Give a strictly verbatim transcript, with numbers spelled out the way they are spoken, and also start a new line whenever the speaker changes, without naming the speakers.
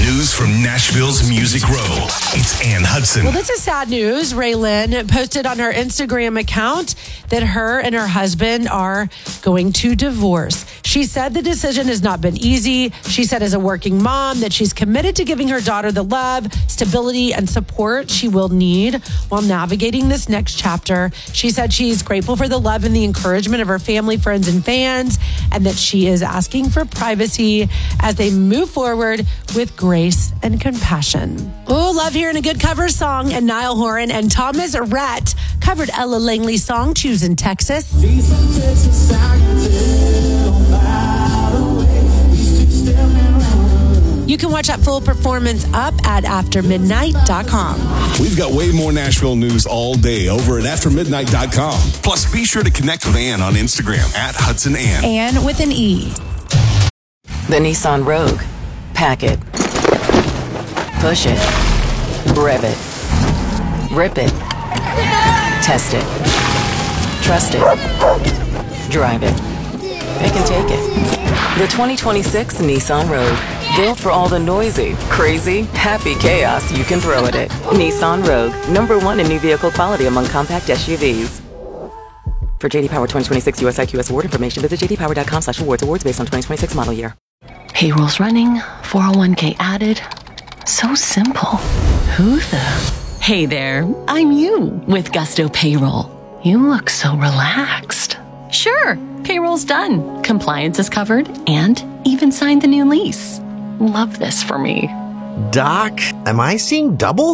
News from Nashville's Music Row. It's Ann Hudson.
Well, this is sad news. Raylan posted on her Instagram account that her and her husband are going to divorce. She said the decision has not been easy. She said as a working mom that she's committed to giving her daughter the love, stability, and support she will need while navigating this next chapter. She said she's grateful for the love and the encouragement of her family, friends, and fans, and that she is asking for privacy as they move forward with grace and compassion. Oh, love hearing a good cover song. And Niall Horan and Thomas Rhett covered Ella Langley's song, Choosing Texas. You can watch that full performance up at after midnight dot com.
We've got way more Nashville news all day over at after midnight dot com. Plus, be sure to connect with Ann on Instagram at Hudson Ann.
Ann with an E.
The Nissan Rogue. Pack it. Push it. Rev it. Rip it. Test it. Trust it. Drive it. It can take it. The twenty twenty-six Nissan Rogue. Built for all the noisy, crazy, happy chaos you can throw at it. Nissan Rogue. Number one in new vehicle quality among compact S U Vs. For J D Power twenty twenty-six U S I Q S award information, visit j d power dot com slash awards. Awards based on twenty twenty-six model year.
Payroll's running, four oh one k added. So simple. Who the? Hey there, I'm you with Gusto Payroll. You look so relaxed. Sure, payroll's done. Compliance is covered and even signed the new lease. Love this for me.
Doc, am I seeing double?